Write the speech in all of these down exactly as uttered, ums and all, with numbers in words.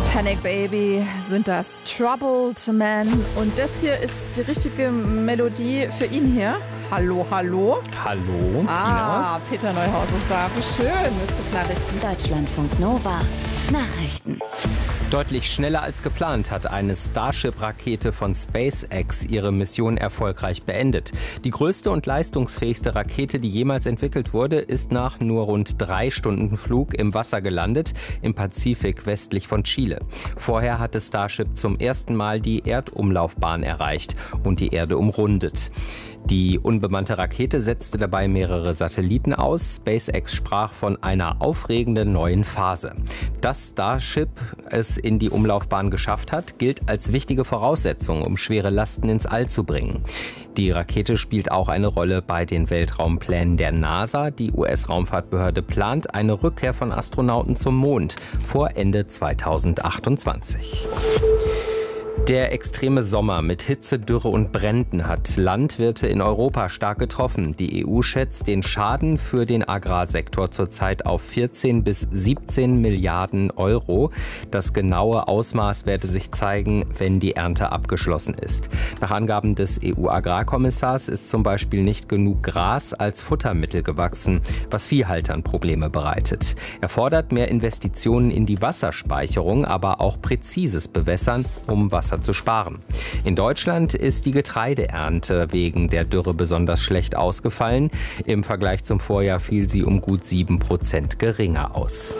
Panic Baby sind das, Troubled Man. Und das hier ist die richtige Melodie für ihn hier. Hallo, hallo. Hallo, ah, Tina. Ah, Peter Neuhaus ist da. Wie schön. Es gibt Nachrichten. Deutschlandfunk Nova. Nachrichten. Deutlich schneller als geplant hat eine Starship-Rakete von SpaceX ihre Mission erfolgreich beendet. Die größte und leistungsfähigste Rakete, die jemals entwickelt wurde, ist nach nur rund drei Stunden Flug im Wasser gelandet, im Pazifik westlich von Chile. Vorher hatte Starship zum ersten Mal die Erdumlaufbahn erreicht und die Erde umrundet. Die unbemannte Rakete setzte dabei mehrere Satelliten aus. SpaceX sprach von einer aufregenden neuen Phase. Dass Starship es in die Umlaufbahn geschafft hat, gilt als wichtige Voraussetzung, um schwere Lasten ins All zu bringen. Die Rakete spielt auch eine Rolle bei den Weltraumplänen der NASA. Die U S-Raumfahrtbehörde plant eine Rückkehr von Astronauten zum Mond vor Ende zweitausendachtundzwanzig. Der extreme Sommer mit Hitze, Dürre und Bränden hat Landwirte in Europa stark getroffen. Die E U schätzt den Schaden für den Agrarsektor zurzeit auf vierzehn bis siebzehn Milliarden Euro. Das genaue Ausmaß werde sich zeigen, wenn die Ernte abgeschlossen ist. Nach Angaben des E U-Agrarkommissars ist zum Beispiel nicht genug Gras als Futtermittel gewachsen, was Viehhaltern Probleme bereitet. Er fordert mehr Investitionen in die Wasserspeicherung, aber auch präzises Bewässern, um Wasser zu sparen. In Deutschland ist die Getreideernte wegen der Dürre besonders schlecht ausgefallen. Im Vergleich zum Vorjahr fiel sie um gut sieben Prozent geringer aus.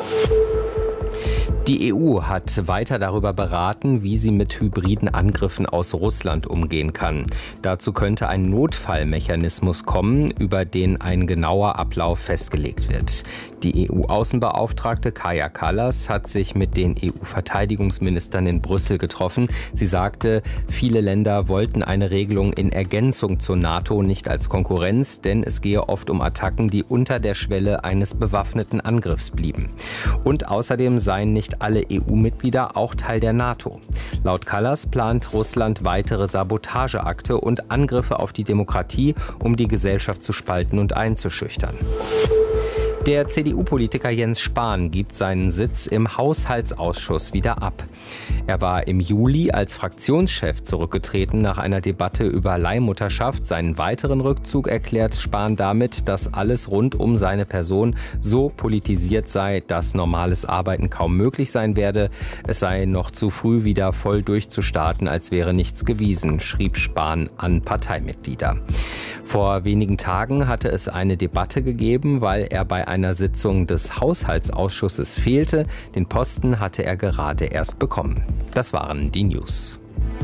Die E U hat weiter darüber beraten, wie sie mit hybriden Angriffen aus Russland umgehen kann. Dazu könnte ein Notfallmechanismus kommen, über den ein genauer Ablauf festgelegt wird. Die E U-Außenbeauftragte Kaja Kallas hat sich mit den E U-Verteidigungsministern in Brüssel getroffen. Sie sagte, viele Länder wollten eine Regelung in Ergänzung zur NATO, nicht als Konkurrenz, denn es gehe oft um Attacken, die unter der Schwelle eines bewaffneten Angriffs blieben. Und außerdem seien nicht alle E U-Mitglieder auch Teil der NATO. Laut Kallas plant Russland weitere Sabotageakte und Angriffe auf die Demokratie, um die Gesellschaft zu spalten und einzuschüchtern. Der C D U-Politiker Jens Spahn gibt seinen Sitz im Haushaltsausschuss wieder ab. Er war im Juli als Fraktionschef zurückgetreten nach einer Debatte über Leihmutterschaft. Seinen weiteren Rückzug erklärt Spahn damit, dass alles rund um seine Person so politisiert sei, dass normales Arbeiten kaum möglich sein werde. Es sei noch zu früh, wieder voll durchzustarten, als wäre nichts gewesen, schrieb Spahn an Parteimitglieder. Vor wenigen Tagen hatte es eine Debatte gegeben, weil er bei einer Sitzung des Haushaltsausschusses fehlte. Den Posten hatte er gerade erst bekommen. Das waren die News.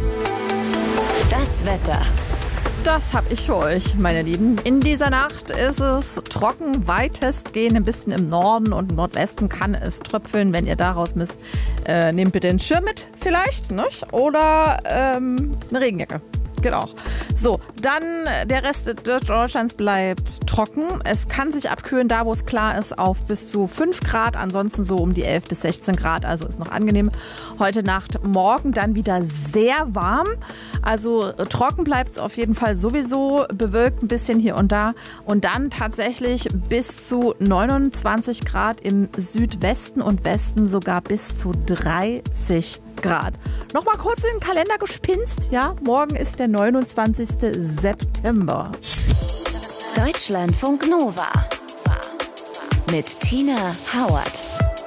Das Wetter. Das habe ich für euch, meine Lieben. In dieser Nacht ist es trocken, weitestgehend ein bisschen im Norden und im Nordwesten kann es tröpfeln. Wenn ihr da raus müsst, äh, nehmt bitte einen Schirm mit vielleicht, nicht? Oder ähm, eine Regenjacke. Geht auch. So, dann der Rest Deutschlands bleibt trocken. Es kann sich abkühlen, da wo es klar ist, auf bis zu fünf Grad. Ansonsten so um die elf bis sechzehn Grad, also ist noch angenehm. Heute Nacht, morgen dann wieder sehr warm. Also trocken bleibt es auf jeden Fall sowieso, bewölkt ein bisschen hier und da. Und dann tatsächlich bis zu neunundzwanzig Grad im Südwesten und Westen, sogar bis zu dreißig Grad. Nochmal kurz in den Kalender gespinst. Ja, morgen ist der neunundzwanzigste September. Deutschlandfunk Nova mit Tina Howard.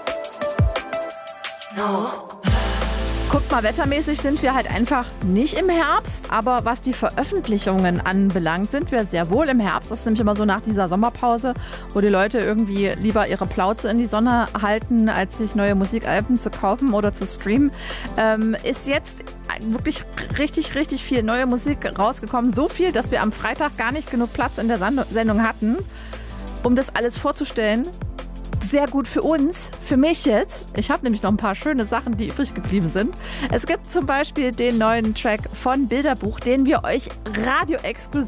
No. Guckt mal, wettermäßig sind wir halt einfach nicht im Herbst, aber was die Veröffentlichungen anbelangt, sind wir sehr wohl im Herbst. Das ist nämlich immer so nach dieser Sommerpause, wo die Leute irgendwie lieber ihre Plauze in die Sonne halten, als sich neue Musikalben zu kaufen oder zu streamen. Ähm, ist jetzt wirklich richtig, richtig viel neue Musik rausgekommen. So viel, dass wir am Freitag gar nicht genug Platz in der Sendung hatten, um das alles vorzustellen. Sehr gut für uns, für mich jetzt. Ich habe nämlich noch ein paar schöne Sachen, die übrig geblieben sind. Es gibt zum Beispiel den neuen Track von Bilderbuch, den wir euch radioexklusiv